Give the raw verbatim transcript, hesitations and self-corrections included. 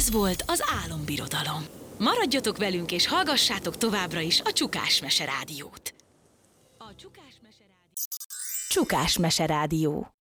Ez volt az Álombirodalom. Maradjatok velünk és hallgassátok továbbra is a Csukás Mese Rádiót. A Csukás Mese Rádió. Csukás Mese Rádió.